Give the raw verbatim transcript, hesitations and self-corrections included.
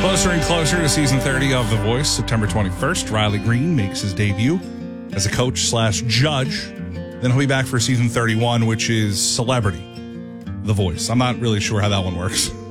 Closer and closer to season thirty of The Voice. September twenty-first, Riley Green makes his debut as a coach slash judge. Then he'll be back for season thirty-one, which is Celebrity, The Voice. I'm not really sure how that one works.